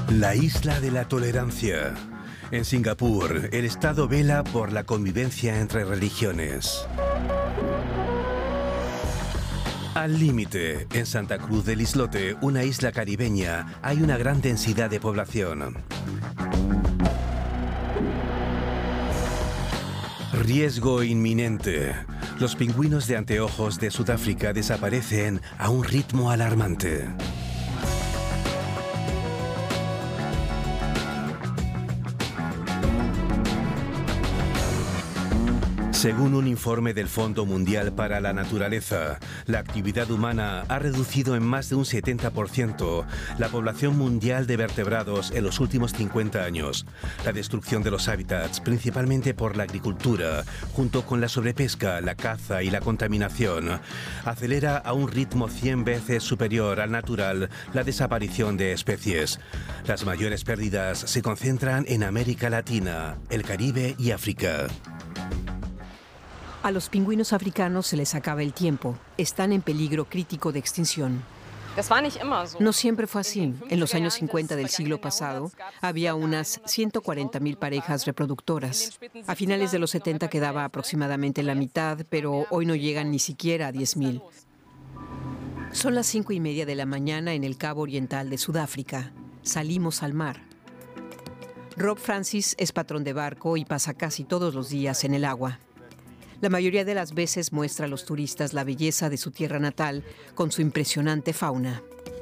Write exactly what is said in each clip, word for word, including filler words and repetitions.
La isla de la tolerancia. En Singapur, el Estado vela por la convivencia entre religiones. Al límite, en Santa Cruz del Islote, una isla caribeña, hay una gran densidad de población. Riesgo inminente. Los pingüinos de anteojos de Sudáfrica desaparecen a un ritmo alarmante. Según un informe del Fondo Mundial para la Naturaleza, la actividad humana ha reducido en más de un setenta por ciento la población mundial de vertebrados en los últimos cincuenta años. La destrucción de los hábitats, principalmente por la agricultura, junto con la sobrepesca, la caza y la contaminación, acelera a un ritmo cien veces superior al natural la desaparición de especies. Las mayores pérdidas se concentran en América Latina, el Caribe y África. A los pingüinos africanos se les acaba el tiempo. Están en peligro crítico de extinción. No siempre fue así. En los años cincuenta del siglo pasado había unas ciento cuarenta mil parejas reproductoras. A finales de los setenta quedaba aproximadamente la mitad, pero hoy no llegan ni siquiera a diez mil. Son las cinco y media de la mañana en el Cabo Oriental de Sudáfrica. Salimos al mar. Rob Francis es patrón de barco y pasa casi todos los días en el agua. La mayoría de las veces muestra a los turistas la belleza de su tierra natal con su impresionante fauna.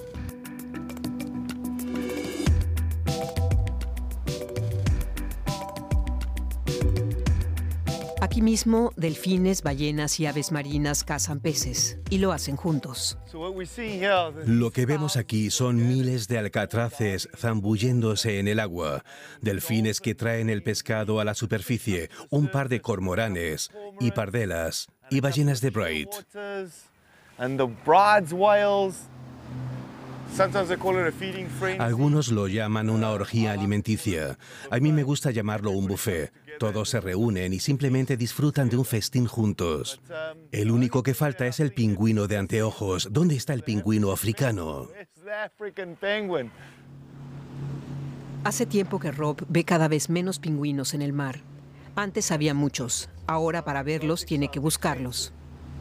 Aquí mismo, delfines, ballenas y aves marinas cazan peces, y lo hacen juntos. Lo que vemos aquí son miles de alcatraces zambulléndose en el agua, delfines que traen el pescado a la superficie, un par de cormoranes y pardelas y ballenas de Braid. Algunos lo llaman una orgía alimenticia. A mí me gusta llamarlo un buffet. Todos se reúnen y simplemente disfrutan de un festín juntos. El único que falta es el pingüino de anteojos. ¿Dónde está el pingüino africano? Hace tiempo que Rob ve cada vez menos pingüinos en el mar. Antes había muchos. Ahora para verlos tiene que buscarlos.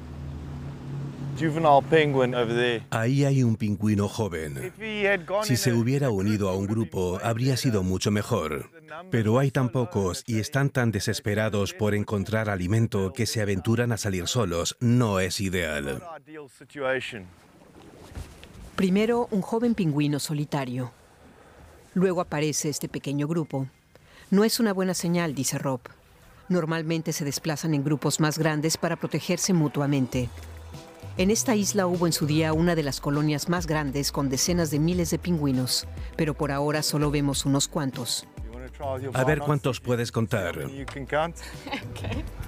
Ahí hay un pingüino joven. Si se hubiera unido a un grupo, habría sido mucho mejor. Pero hay tan pocos y están tan desesperados por encontrar alimento que se aventuran a salir solos. No es ideal. Primero, un joven pingüino solitario. Luego aparece este pequeño grupo. No es una buena señal, dice Rob. Normalmente se desplazan en grupos más grandes para protegerse mutuamente. En esta isla hubo en su día una de las colonias más grandes con decenas de miles de pingüinos, pero por ahora solo vemos unos cuantos. A ver cuántos puedes contar.